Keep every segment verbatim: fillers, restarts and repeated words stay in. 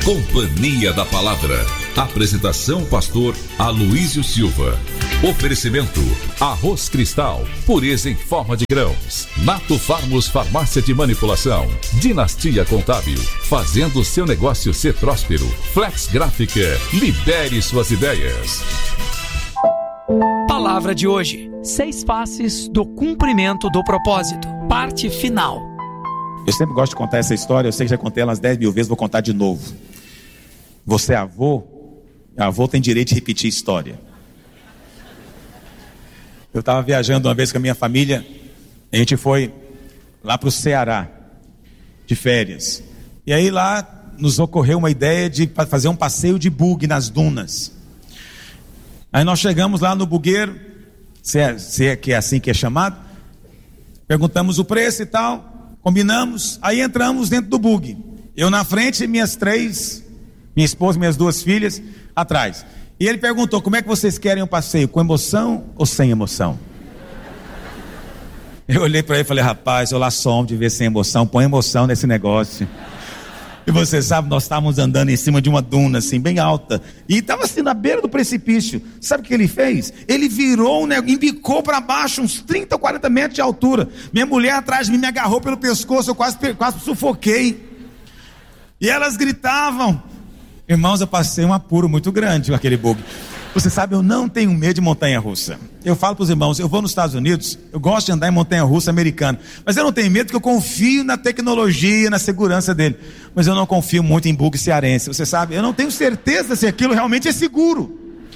Companhia da Palavra. Apresentação pastor Aloísio Silva. Oferecimento Arroz Cristal, pureza em forma de grãos. Nato Farmos Farmácia de Manipulação. Dinastia Contábil, fazendo seu negócio ser próspero. Flex Gráfica, libere suas ideias. Palavra de hoje: seis faces do cumprimento do propósito. Parte final. Eu sempre gosto de contar essa história. Eu sei que já contei ela umas dez mil vezes, vou contar de novo. Você é avô, avô tem direito de repetir história. Eu estava viajando uma vez com a minha família. A gente foi lá para o Ceará de férias. E aí lá nos ocorreu uma ideia de fazer um passeio de bug nas dunas. Aí nós chegamos lá no bugueiro, se é, se é que é assim que é chamado. Perguntamos o preço e tal, combinamos. Aí entramos dentro do bug. Eu na frente e minhas três, minha esposa e minhas duas filhas atrás. E ele perguntou: como é que vocês querem o passeio? Com emoção ou sem emoção? Eu olhei para ele e falei: rapaz, eu lá som de ver sem emoção, põe emoção nesse negócio. E você sabe, nós estávamos andando em cima de uma duna assim, bem alta, e estava assim na beira do precipício. Sabe o que ele fez? Ele virou, né, embicou para baixo, uns trinta ou quarenta metros de altura. Minha mulher atrás de mim me agarrou pelo pescoço, eu quase, quase sufoquei. E elas gritavam. Irmãos, eu passei um apuro muito grande com aquele bug. Você sabe, eu não tenho medo de montanha-russa. Eu falo para os irmãos, eu vou nos Estados Unidos, eu gosto de andar em montanha-russa americana, mas eu não tenho medo porque eu confio na tecnologia, na segurança dele. Mas eu não confio muito em bug cearense. Você sabe, eu não tenho certeza se aquilo realmente é seguro.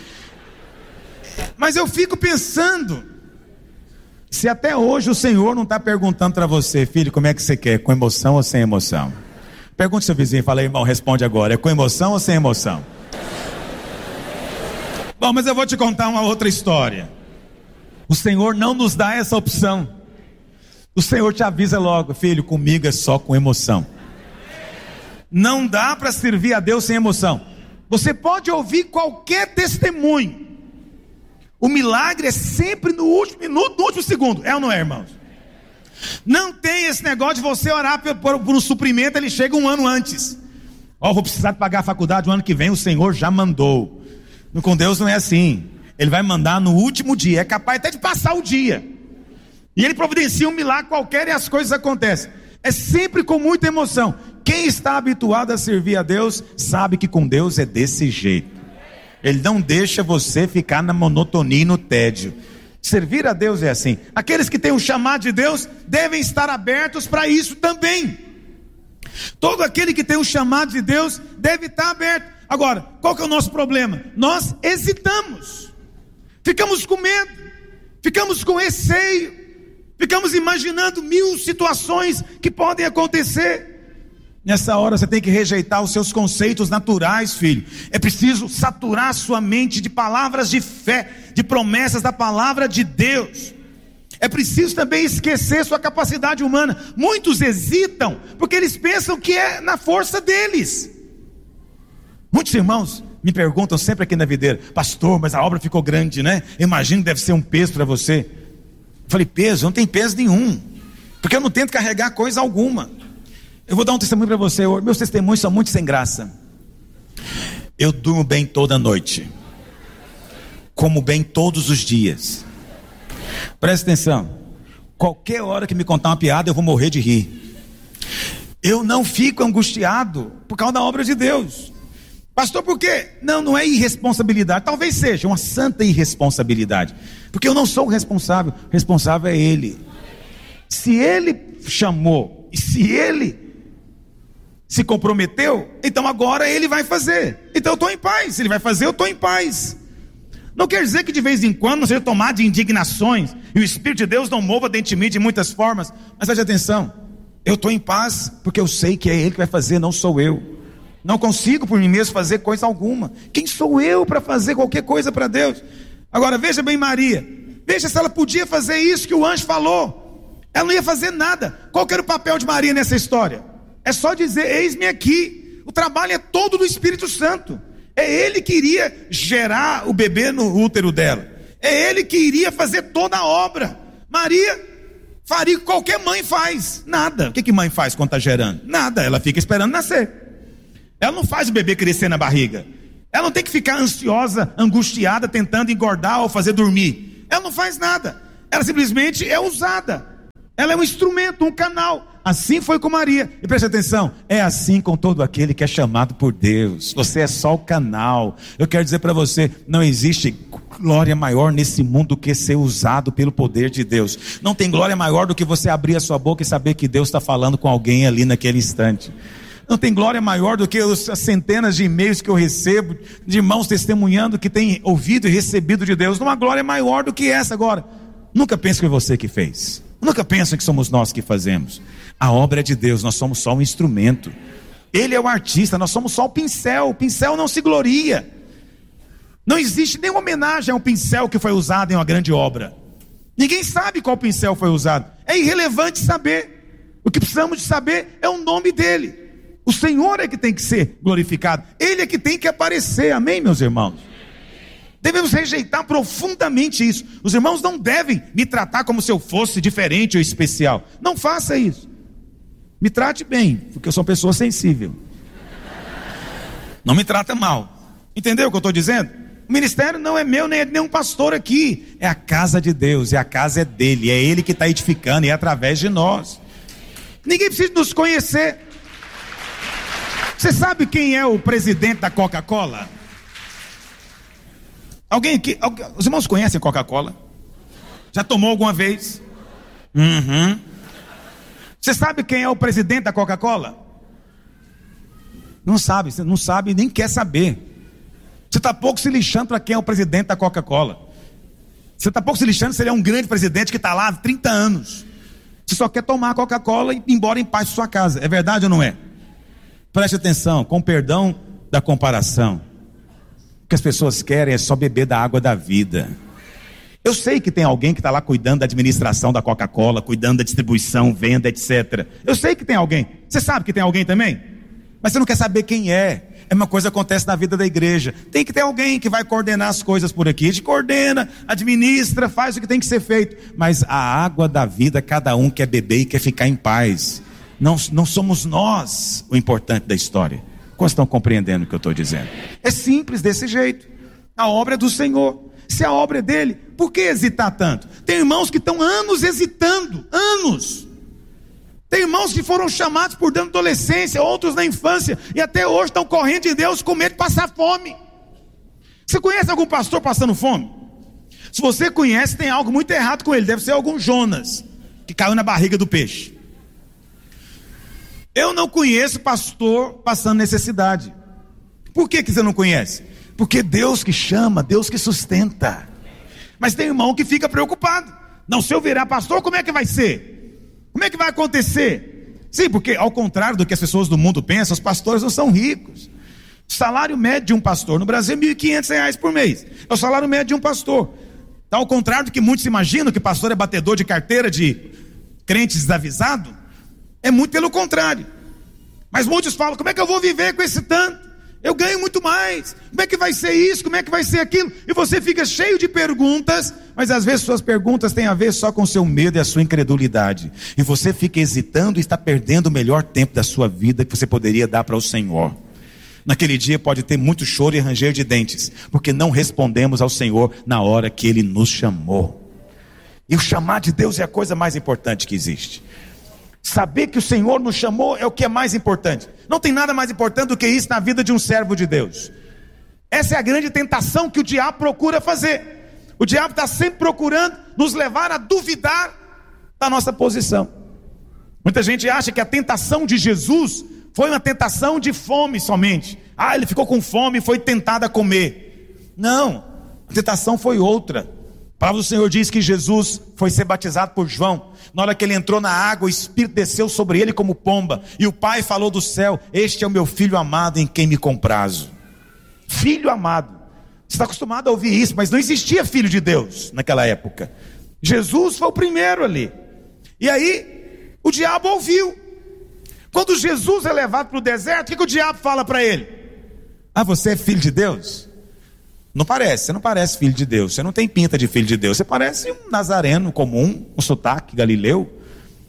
Mas eu fico pensando, se até hoje o Senhor não está perguntando para você: filho, como é que você quer? Com emoção ou sem emoção? Pergunte ao seu vizinho, fala: irmão, responde agora, é com emoção ou sem emoção? Bom, mas eu vou te contar uma outra história. O Senhor não nos dá essa opção. O Senhor te avisa logo: filho, comigo é só com emoção. Não dá para servir a Deus sem emoção. Você pode ouvir qualquer testemunho, o milagre é sempre no último minuto, no último segundo. É ou não é, irmãos? Não tem esse negócio de você orar por, por, por um suprimento, ele chega um ano antes. Ó, oh, vou precisar de pagar a faculdade o ano que vem, o Senhor já mandou. Com Deus não é assim. Ele vai mandar no último dia, é capaz até de passar o dia, e ele providencia um milagre qualquer e as coisas acontecem. É sempre com muita emoção. Quem está habituado a servir a Deus sabe que com Deus é desse jeito. Ele não deixa você ficar na monotonia e no tédio. Servir a Deus é assim. Aqueles que têm o chamado de Deus devem estar abertos para isso também. Todo aquele que tem o chamado de Deus deve estar aberto. Agora, qual que é o nosso problema? Nós hesitamos, ficamos com medo, ficamos com receio, ficamos imaginando mil situações que podem acontecer. Nessa hora você tem que rejeitar os seus conceitos naturais, filho. É preciso saturar sua mente de palavras de fé, de promessas da palavra de Deus. É preciso também esquecer sua capacidade humana. Muitos hesitam porque eles pensam que é na força deles. Muitos irmãos me perguntam sempre aqui na videira: pastor, mas a obra ficou grande, né? Imagino que deve ser um peso para você. Eu falei: peso? Não tem peso nenhum, porque eu não tento carregar coisa alguma. Eu vou dar um testemunho para você. Meus testemunhos são muito sem graça. Eu durmo bem toda noite, como bem todos os dias. Presta atenção, qualquer hora que me contar uma piada eu vou morrer de rir. Eu não fico angustiado por causa da obra de Deus. Pastor, por quê? Não, não é irresponsabilidade. Talvez seja uma santa irresponsabilidade, porque eu não sou o responsável. O responsável é Ele. Se Ele chamou, e se Ele se comprometeu, então agora Ele vai fazer. Então eu estou em paz. Se Ele vai fazer, eu estou em paz. Não quer dizer que de vez em quando não seja tomado de indignações, e o Espírito de Deus não mova dentro de mim de muitas formas. Mas preste atenção, eu estou em paz porque eu sei que é Ele que vai fazer, não sou eu. Não consigo por mim mesmo fazer coisa alguma. Quem sou eu para fazer qualquer coisa para Deus? Agora veja bem Maria. Veja se ela podia fazer isso que o anjo falou. Ela não ia fazer nada. Qual que era o papel de Maria nessa história? É só dizer: eis-me aqui. O trabalho é todo do Espírito Santo. É Ele que iria gerar o bebê no útero dela. É Ele que iria fazer toda a obra. Maria faria o que qualquer mãe faz. Nada. O que que mãe faz quando está gerando? Nada. Ela fica esperando nascer. Ela não faz o bebê crescer na barriga. Ela não tem que ficar ansiosa, angustiada, tentando engordar ou fazer dormir. Ela não faz nada. Ela simplesmente é usada. Ela é um instrumento, um canal. Assim foi com Maria. E preste atenção, é assim com todo aquele que é chamado por Deus. Você é só o canal. Eu quero dizer para você, não existe glória maior nesse mundo do que ser usado pelo poder de Deus. Não tem glória maior do que você abrir a sua boca e saber que Deus está falando com alguém ali naquele instante. Não tem glória maior do que as centenas de e-mails que eu recebo, de irmãos testemunhando que têm ouvido e recebido de Deus. Não há glória maior do que essa. Agora, nunca pense que foi você que fez. Nunca pense que somos nós que fazemos. A obra é de Deus, nós somos só um instrumento. Ele é o artista, nós somos só o pincel. O pincel não se gloria. Não existe nenhuma homenagem a um pincel que foi usado em uma grande obra. Ninguém sabe qual pincel foi usado. É irrelevante saber. O que precisamos de saber é o nome dele. O Senhor é que tem que ser glorificado. Ele é que tem que aparecer. Amém, meus irmãos? Devemos rejeitar profundamente isso. Os irmãos não devem me tratar como se eu fosse diferente ou especial. Não faça isso. Me trate bem, porque eu sou uma pessoa sensível. Não me trata mal. Entendeu o que eu estou dizendo? O ministério não é meu, nem é de nenhum pastor aqui. É a casa de Deus, e a casa é dele. É ele que está edificando, e é através de nós. Ninguém precisa nos conhecer. Você sabe quem é o presidente da Coca-Cola? Alguém aqui, alguém, os irmãos conhecem Coca-Cola? Já tomou alguma vez? Uhum. Você sabe quem é o presidente da Coca-Cola? Não sabe, você não sabe nem quer saber. Você está pouco se lixando para quem é o presidente da Coca-Cola. Você está pouco se lixando se ele é um grande presidente que está lá há trinta anos. Você só quer tomar a Coca-Cola e ir embora em paz para sua casa. É verdade ou não é? Preste atenção, com perdão da comparação. O que as pessoas querem é só beber da água da vida. Eu sei que tem alguém que está lá cuidando da administração da Coca-Cola, cuidando da distribuição, venda, etcétera. Eu sei que tem alguém. Você sabe que tem alguém também? Mas você não quer saber quem é. É uma coisa que acontece na vida da igreja. Tem que ter alguém que vai coordenar as coisas por aqui. A gente coordena, administra, faz o que tem que ser feito. Mas a água da vida, cada um quer beber e quer ficar em paz. Não, não somos nós o importante da história. Como estão compreendendo o que eu estou dizendo? É simples desse jeito. A obra é do Senhor. Se a obra é dele, por que hesitar tanto? Tem irmãos que estão anos hesitando. Anos. Tem irmãos que foram chamados por dentro da adolescência, outros na infância, e até hoje estão correndo de Deus com medo de passar fome. Você conhece algum pastor passando fome? Se você conhece, tem algo muito errado com ele. Deve ser algum Jonas que caiu na barriga do peixe. Eu não conheço pastor passando necessidade. Por que que você não conhece? Porque Deus que chama, Deus que sustenta. Mas tem irmão que fica preocupado. Não, se eu virar pastor, como é que vai ser? Como é que vai acontecer? Sim, porque ao contrário do que as pessoas do mundo pensam, os pastores não são ricos. O salário médio de um pastor no Brasil é mil e quinhentos reais por mês. É o salário médio de um pastor. Então, ao contrário do que muitos imaginam, que pastor é batedor de carteira de crentes desavisados, é muito pelo contrário. Mas muitos falam, como é que eu vou viver com esse tanto? Eu ganho muito mais. Como é que vai ser isso? Como é que vai ser aquilo? E você fica cheio de perguntas, mas às vezes suas perguntas têm a ver só com o seu medo e a sua incredulidade. E você fica hesitando e está perdendo o melhor tempo da sua vida que você poderia dar para o Senhor. Naquele dia pode ter muito choro e ranger de dentes, porque não respondemos ao Senhor na hora que Ele nos chamou. E o chamar de Deus é a coisa mais importante que existe. Saber que o Senhor nos chamou é o que é mais importante. Não tem nada mais importante do que isso na vida de um servo de Deus. Essa é a grande tentação que o diabo procura fazer. O diabo está sempre procurando nos levar a duvidar da nossa posição. Muita gente acha que a tentação de Jesus foi uma tentação de fome somente. Ah, ele ficou com fome e foi tentado a comer. Não, a tentação foi outra. A palavra do Senhor diz que Jesus foi ser batizado por João. Na hora que ele entrou na água, o Espírito desceu sobre ele como pomba. E o Pai falou do céu, este é o meu Filho amado em quem me comprazo. Filho amado. Você está acostumado a ouvir isso, mas não existia Filho de Deus naquela época. Jesus foi o primeiro ali. E aí, o diabo ouviu. Quando Jesus é levado para o deserto, o que, que o diabo fala para ele? Ah, você é filho de Deus? Não parece, você não parece filho de Deus, você não tem pinta de filho de Deus, você parece um nazareno comum, um sotaque galileu.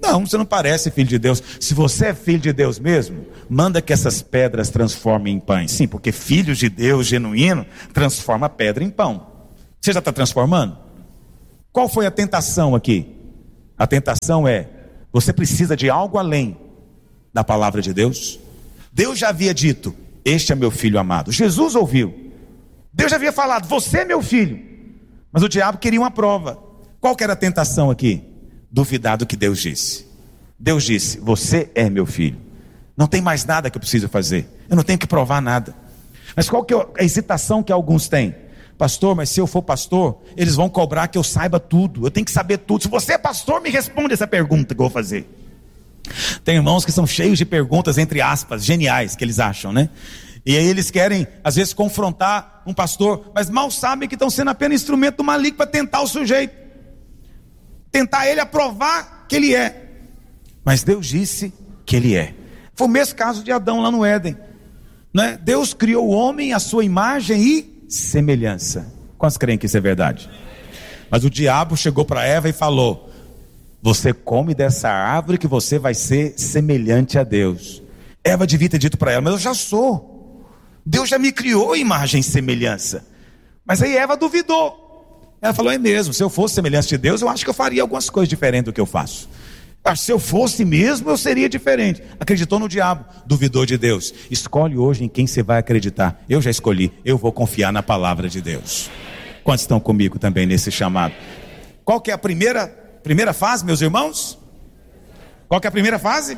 Não, você não parece filho de Deus. Se você é filho de Deus mesmo, manda que essas pedras transformem em pães. Sim, porque filhos de Deus genuíno transforma pedra em pão. Você já está transformando? Qual foi a tentação aqui? A tentação é, você precisa de algo além da palavra de Deus. Deus já havia dito, este é meu filho amado. Jesus ouviu. Deus já havia falado, você é meu filho. Mas o diabo queria uma prova. Qual que era a tentação aqui? Duvidar do que Deus disse. Deus disse, você é meu filho. Não tem mais nada que eu preciso fazer. Eu não tenho que provar nada. Mas qual que é a hesitação que alguns têm? Pastor, mas se eu for pastor, eles vão cobrar que eu saiba tudo. Eu tenho que saber tudo. Se você é pastor, me responde essa pergunta que eu vou fazer. Tem irmãos que são cheios de perguntas, entre aspas, geniais, que eles acham, né? E aí eles querem, às vezes, confrontar um pastor, mas mal sabem que estão sendo apenas instrumento do maligno para tentar o sujeito. Tentar ele aprovar que ele é. Mas Deus disse que ele é. Foi o mesmo caso de Adão lá no Éden, né? Deus criou o homem à sua imagem e semelhança. Quantos creem que isso é verdade? Mas o diabo chegou para Eva e falou, você come dessa árvore que você vai ser semelhante a Deus. Eva devia ter dito para ela, mas eu já sou. Deus já me criou a imagem e semelhança. Mas aí Eva duvidou. Ela falou, é mesmo, se eu fosse semelhante de Deus, eu acho que eu faria algumas coisas diferentes do que eu faço. Mas se eu fosse mesmo, eu seria diferente. Acreditou no diabo, duvidou de Deus. Escolhe hoje em quem você vai acreditar. Eu já escolhi, eu vou confiar na palavra de Deus. Quantos estão comigo também nesse chamado? Qual que é a primeira, primeira fase, meus irmãos? Qual que é a primeira fase?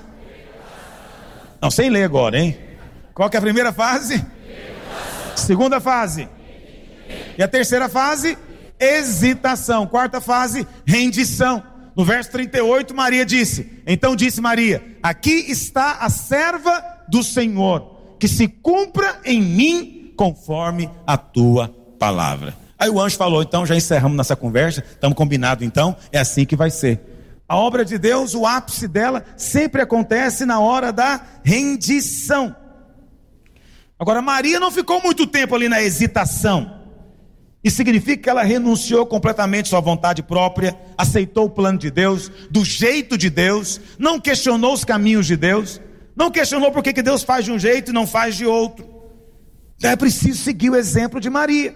Não, sem ler agora, hein? Qual que é a primeira fase? Segunda fase. E a terceira fase? Hesitação. Quarta fase, rendição. No verso trinta e oito, Maria disse, então disse Maria, aqui está a serva do Senhor, que se cumpra em mim conforme a tua palavra. Aí o anjo falou, então já encerramos nossa conversa, estamos combinados então, é assim que vai ser. A obra de Deus, o ápice dela, sempre acontece na hora da rendição. Agora Maria não ficou muito tempo ali na hesitação. Isso significa que ela renunciou completamente sua vontade própria, aceitou o plano de Deus, do jeito de Deus, não questionou os caminhos de Deus, não questionou por que que Deus faz de um jeito e não faz de outro. Então é preciso seguir o exemplo de Maria.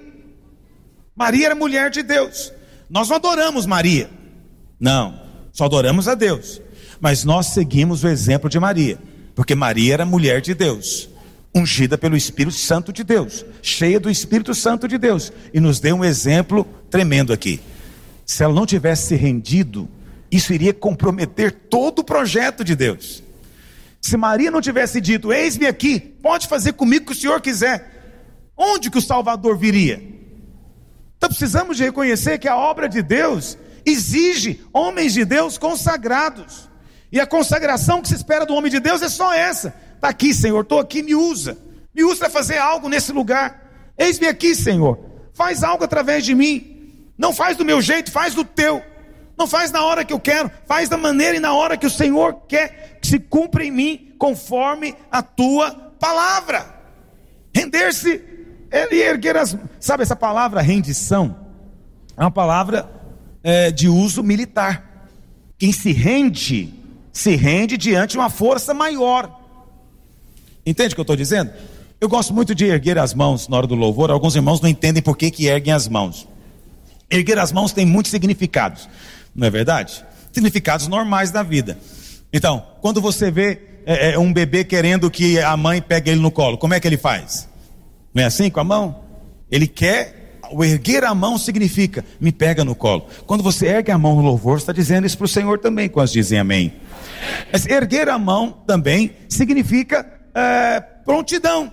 Maria era mulher de Deus. Nós não adoramos Maria, não, só adoramos a Deus, mas nós seguimos o exemplo de Maria, porque Maria era mulher de Deus, ungida pelo Espírito Santo de Deus, cheia do Espírito Santo de Deus, e nos deu um exemplo tremendo aqui. Se ela não tivesse se rendido, isso iria comprometer todo o projeto de Deus. Se Maria não tivesse dito, eis-me aqui, pode fazer comigo o que o Senhor quiser, onde que o Salvador viria? Então precisamos de reconhecer que a obra de Deus exige homens de Deus consagrados, e a consagração que se espera do homem de Deus é só essa. Está aqui, Senhor, estou aqui, me usa. Me usa para fazer algo nesse lugar. Eis-me aqui, Senhor. Faz algo através de mim. Não faz do meu jeito, faz do teu. Não faz na hora que eu quero, faz da maneira e na hora que o Senhor quer que se cumpra em mim, conforme a tua palavra. Render-se, ele erguer as... Sabe essa palavra rendição? É uma palavra é, de uso militar. Quem se rende, se rende diante de uma força maior. Entende o que eu estou dizendo? Eu gosto muito de erguer as mãos na hora do louvor. Alguns irmãos não entendem por que que erguem as mãos. Erguer as mãos tem muitos significados, não é verdade? Significados normais da vida. Então, quando você vê é, é, um bebê querendo que a mãe pegue ele no colo, como é que ele faz? Não é assim com a mão? Ele quer, o erguer a mão significa, me pega no colo. Quando você ergue a mão no louvor, você está dizendo isso para o Senhor também, quando dizem amém. Mas erguer a mão também significa É, prontidão.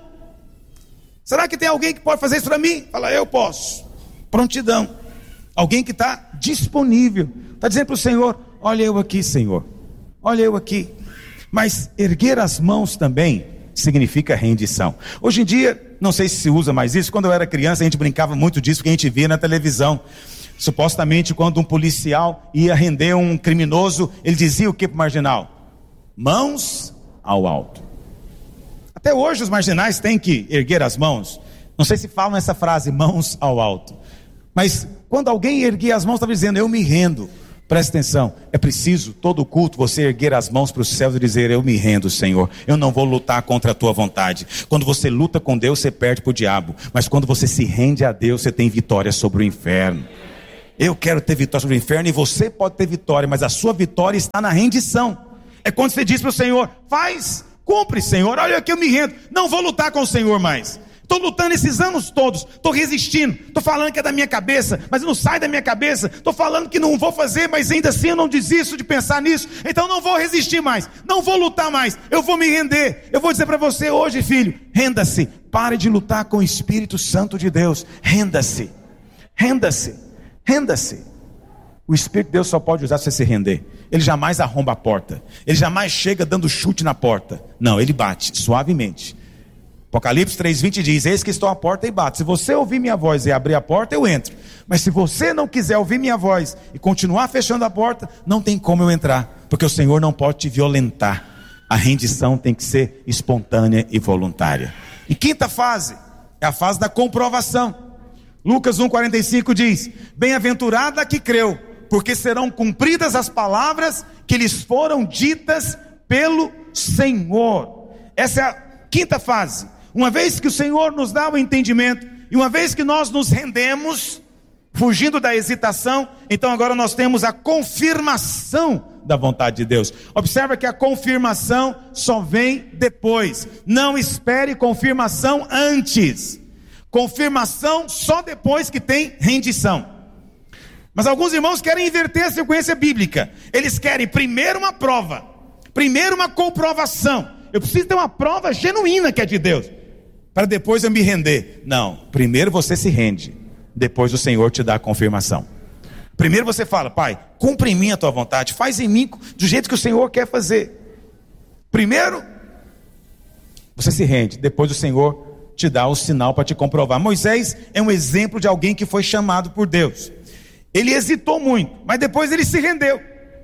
Será que tem alguém que pode fazer isso para mim? Fala, eu posso. Prontidão. Alguém que está disponível, está dizendo para o Senhor, olha eu aqui, Senhor, olha eu aqui. Mas erguer as mãos também significa rendição. Hoje em dia, não sei se se usa mais isso. Quando eu era criança, a gente brincava muito disso, que a gente via na televisão. Supostamente, quando um policial ia render um criminoso, ele dizia o que para o marginal? Mãos ao alto. Até hoje os marginais têm que erguer as mãos. Não sei se falam essa frase, mãos ao alto. Mas quando alguém erguia as mãos, estava dizendo, eu me rendo. Presta atenção, é preciso todo culto você erguer as mãos para os céus e dizer: eu me rendo, Senhor, eu não vou lutar contra a tua vontade. Quando você luta com Deus, você perde para o diabo, mas quando você se rende a Deus, você tem vitória sobre o inferno. Eu quero ter vitória sobre o inferno, e você pode ter vitória, mas a sua vitória está na rendição. É quando você diz para o Senhor: faz, cumpre, Senhor, olha aqui, eu me rendo, não vou lutar com o Senhor mais. Estou lutando esses anos todos, estou resistindo, estou falando que é da minha cabeça, mas não sai da minha cabeça, estou falando que não vou fazer, mas ainda assim eu não desisto de pensar nisso, então não vou resistir mais, não vou lutar mais, eu vou me render. Eu vou dizer para você hoje, filho, renda-se, pare de lutar com o Espírito Santo de Deus, renda-se, renda-se, renda-se. O Espírito de Deus só pode usar se você se render. Ele jamais arromba a porta, ele jamais chega dando chute na porta, não, ele bate suavemente. Apocalipse três, vinte diz: eis que estou à porta e bato. Se você ouvir minha voz e abrir a porta, eu entro. Mas se você não quiser ouvir minha voz e continuar fechando a porta, não tem como eu entrar, porque o Senhor não pode te violentar. A rendição tem que ser espontânea e voluntária. E quinta fase é a fase da comprovação. Lucas um, quarenta e cinco diz: bem-aventurada a que creu, porque serão cumpridas as palavras que lhes foram ditas pelo Senhor. Essa é a quinta fase. Uma vez que o Senhor nos dá o entendimento, e uma vez que nós nos rendemos, fugindo da hesitação, então agora nós temos a confirmação da vontade de Deus. Observa que a confirmação só vem depois. Não espere confirmação antes. Confirmação só depois que tem rendição. Mas alguns irmãos querem inverter a sequência bíblica. Eles querem primeiro uma prova, primeiro uma comprovação. Eu preciso ter uma prova genuína que é de Deus, para depois eu me render. Não, primeiro você se rende, depois o Senhor te dá a confirmação. Primeiro você fala: Pai, cumpre em mim a tua vontade, faz em mim do jeito que o Senhor quer fazer. Primeiro você se rende, depois o Senhor te dá o sinal para te comprovar. Moisés é um exemplo de alguém que foi chamado por Deus. Ele hesitou muito, mas depois ele se rendeu.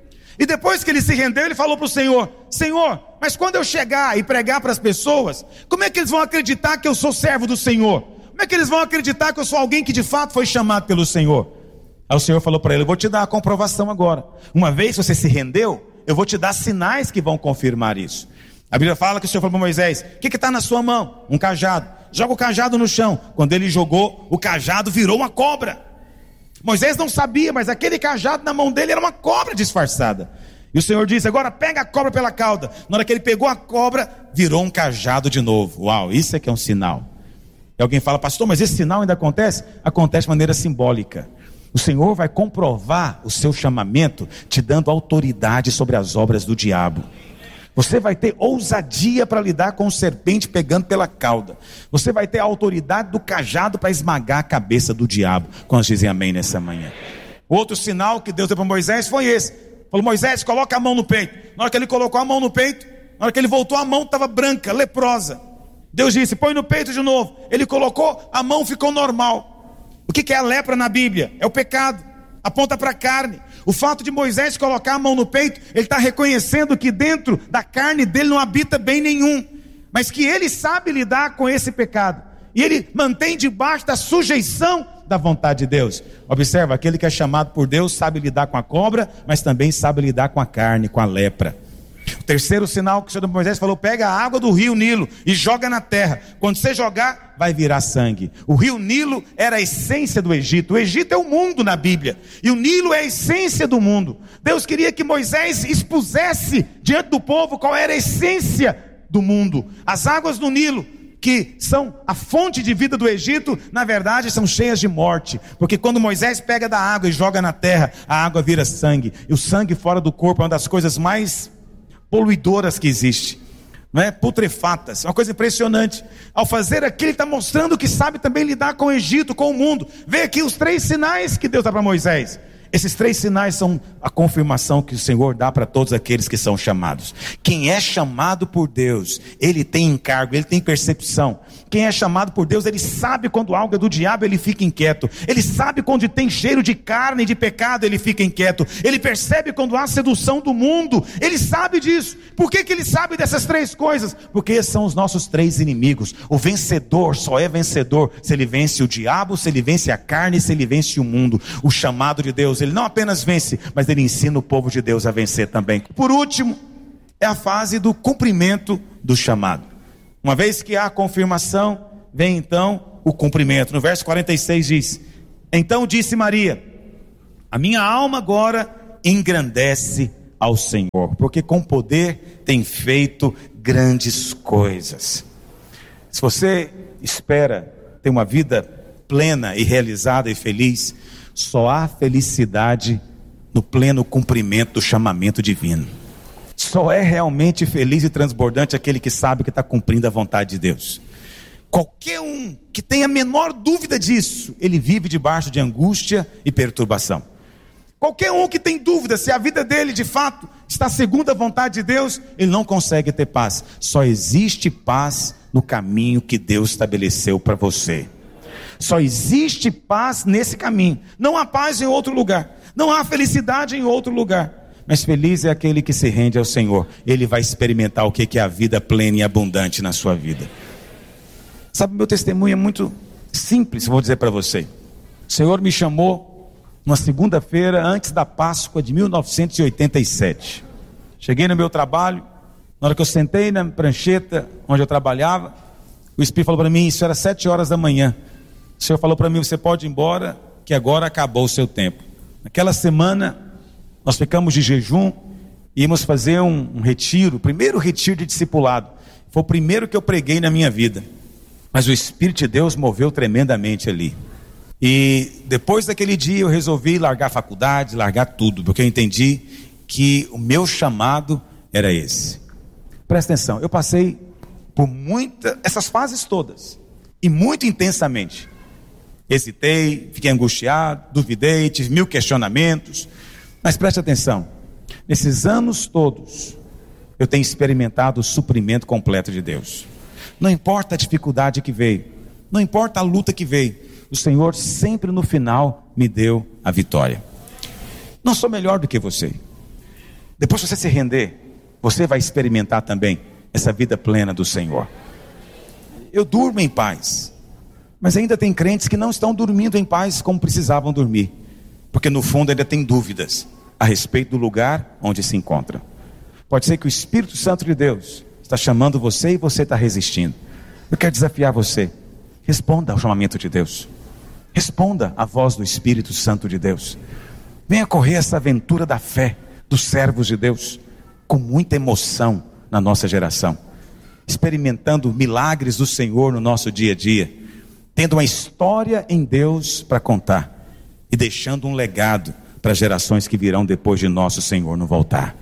E depois que ele se rendeu, ele falou para o Senhor: Senhor, mas quando eu chegar e pregar para as pessoas, como é que eles vão acreditar que eu sou servo do Senhor? Como é que eles vão acreditar que eu sou alguém que de fato foi chamado pelo Senhor? Aí o Senhor falou para ele: eu vou te dar a comprovação agora. Uma vez você se rendeu, eu vou te dar sinais que vão confirmar isso. A Bíblia fala que o Senhor falou para Moisés: o que está na sua mão? Um cajado. Joga o cajado no chão. Quando ele jogou, o cajado virou uma cobra. Moisés não sabia, mas aquele cajado na mão dele era uma cobra disfarçada. E o Senhor disse: agora pega a cobra pela cauda. Na hora que ele pegou a cobra, virou um cajado de novo. Uau, isso é que é um sinal. E alguém fala: pastor, mas esse sinal ainda acontece? Acontece de maneira simbólica. O Senhor vai comprovar o seu chamamento, te dando autoridade sobre as obras do diabo. Você vai ter ousadia para lidar com o serpente pegando pela cauda. Você vai ter a autoridade do cajado para esmagar a cabeça do diabo. Quantos dizem amém nessa manhã? Outro sinal que Deus deu para Moisés foi esse. Falou: Moisés, coloca a mão no peito. Na hora que ele colocou a mão no peito, na hora que ele voltou, a mão estava branca, leprosa. Deus disse: põe no peito de novo. Ele colocou, a mão ficou normal. O que é a lepra na Bíblia? É o pecado, aponta para a carne. O fato de Moisés colocar a mão no peito, ele está reconhecendo que dentro da carne dele não habita bem nenhum, mas que ele sabe lidar com esse pecado, e ele mantém debaixo da sujeição da vontade de Deus. Observa, aquele que é chamado por Deus sabe lidar com a cobra, mas também sabe lidar com a carne, com a lepra. O terceiro sinal que o Senhor Moisés falou: pega a água do rio Nilo e joga na terra. Quando você jogar, vai virar sangue. O rio Nilo era a essência do Egito. O Egito é o mundo na Bíblia, e o Nilo é a essência do mundo. Deus queria que Moisés expusesse diante do povo qual era a essência do mundo. As águas do Nilo, que são a fonte de vida do Egito, na verdade são cheias de morte, porque quando Moisés pega da água e joga na terra, a água vira sangue, e o sangue fora do corpo é uma das coisas mais poluidoras que existe, não é? Putrefatas, uma coisa impressionante. Ao fazer aquilo, ele está mostrando que sabe também lidar com o Egito, com o mundo. Vê aqui os três sinais que Deus dá para Moisés. Esses três sinais são a confirmação que o Senhor dá para todos aqueles que são chamados. Quem é chamado por Deus, ele tem encargo, ele tem percepção. Quem é chamado por Deus, ele sabe quando algo é do diabo, ele fica inquieto. Ele sabe quando tem cheiro de carne e de pecado, ele fica inquieto. Ele percebe quando há sedução do mundo, ele sabe disso. Por que que ele sabe dessas três coisas? Porque esses são os nossos três inimigos. O vencedor só é vencedor se ele vence o diabo, se ele vence a carne, se ele vence o mundo. O chamado de Deus, ele não apenas vence, mas ele ensina o povo de Deus a vencer também. Por último, é a fase do cumprimento do chamado. Uma vez que há a confirmação, vem então o cumprimento. No verso quarenta e seis diz: então disse Maria: a minha alma agora engrandece ao Senhor, porque com poder tem feito grandes coisas. Se você espera ter uma vida plena e realizada e feliz, só há felicidade no pleno cumprimento do chamamento divino. Só é realmente feliz e transbordante aquele que sabe que está cumprindo a vontade de Deus. Qualquer um que tenha a menor dúvida disso, ele vive debaixo de angústia e perturbação. Qualquer um que tem dúvida se a vida dele de fato está segundo a vontade de Deus, ele não consegue ter paz. Só existe paz no caminho que Deus estabeleceu para você. Só existe paz nesse caminho. Não há paz em outro lugar, não há felicidade em outro lugar. Mas feliz é aquele que se rende ao Senhor. Ele vai experimentar o que é a vida plena e abundante na sua vida. Sabe, meu testemunho é muito simples, vou dizer para você. O Senhor me chamou numa segunda-feira antes da Páscoa de mil novecentos e oitenta e sete. Cheguei no meu trabalho, na hora que eu sentei na prancheta onde eu trabalhava, o Espírito falou para mim, isso era sete horas da manhã. O Senhor falou para mim: você pode ir embora, que agora acabou o seu tempo. Naquela semana nós ficamos de jejum, íamos fazer um, um retiro, o primeiro retiro de discipulado. Foi o primeiro que eu preguei na minha vida. Mas o Espírito de Deus moveu tremendamente ali. E depois daquele dia eu resolvi largar a faculdade, largar tudo, porque eu entendi que o meu chamado era esse. Presta atenção, eu passei por muitas, essas fases todas, e muito intensamente. Hesitei, fiquei angustiado, duvidei, tive mil questionamentos. Mas preste atenção, nesses anos todos, eu tenho experimentado o suprimento completo de Deus. Não importa a dificuldade que veio, não importa a luta que veio, o Senhor sempre no final me deu a vitória. Não sou melhor do que você. Depois que você se render, você vai experimentar também essa vida plena do Senhor. Eu durmo em paz, mas ainda tem crentes que não estão dormindo em paz como precisavam dormir, porque no fundo ainda tem dúvidas a respeito do lugar onde se encontra. Pode ser que o Espírito Santo de Deus está chamando você e você está resistindo. Eu quero desafiar você: responda ao chamamento de Deus, responda à voz do Espírito Santo de Deus. Venha correr essa aventura da fé dos servos de Deus com muita emoção na nossa geração, experimentando milagres do Senhor no nosso dia a dia, tendo uma história em Deus para contar e deixando um legado para gerações que virão depois de nosso Senhor não voltar.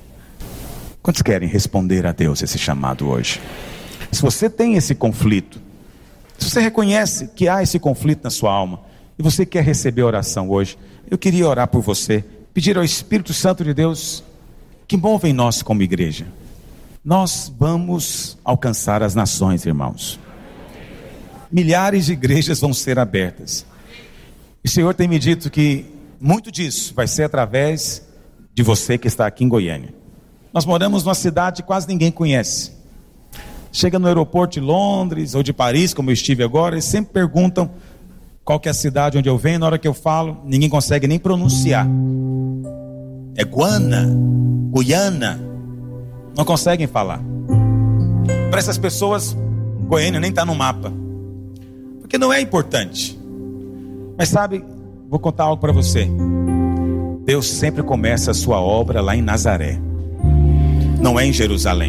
Quantos querem responder a Deus esse chamado hoje? Se você tem esse conflito, se você reconhece que há esse conflito na sua alma e você quer receber a oração hoje, eu queria orar por você, pedir ao Espírito Santo de Deus que mova em nós como igreja. Nós vamos alcançar as nações, irmãos. Milhares de igrejas vão ser abertas. O Senhor tem me dito que muito disso vai ser através de você que está aqui em Goiânia. Nós moramos numa cidade que quase ninguém conhece. Chega no aeroporto de Londres ou de Paris, como eu estive agora, eles sempre perguntam qual que é a cidade onde eu venho. Na hora que eu falo, ninguém consegue nem pronunciar. É Guana, Guiana, não conseguem falar. Para essas pessoas, Goiânia nem está no mapa, porque não é importante. Mas sabe, vou contar algo para você. Deus sempre começa a sua obra lá em Nazaré, não é em Jerusalém.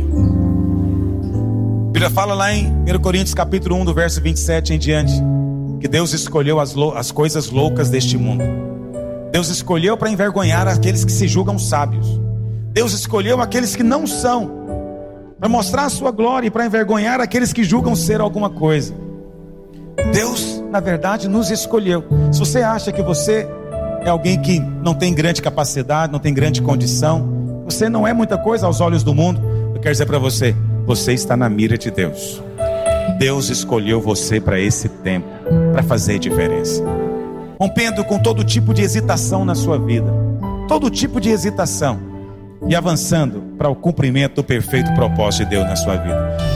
A Bíblia fala lá em primeira Coríntios capítulo um, do verso vinte e sete em diante, que Deus escolheu as, lou- as coisas loucas deste mundo. Deus escolheu para envergonhar aqueles que se julgam sábios. Deus escolheu aqueles que não são, para mostrar a sua glória e para envergonhar aqueles que julgam ser alguma coisa. Deus, na verdade, nos escolheu. Se você acha que você é alguém que não tem grande capacidade, não tem grande condição, você não é muita coisa aos olhos do mundo, eu quero dizer para você, você está na mira de Deus. Deus escolheu você para esse tempo, para fazer diferença, rompendo com todo tipo de hesitação na sua vida, todo tipo de hesitação, e avançando para o cumprimento do perfeito propósito de Deus na sua vida.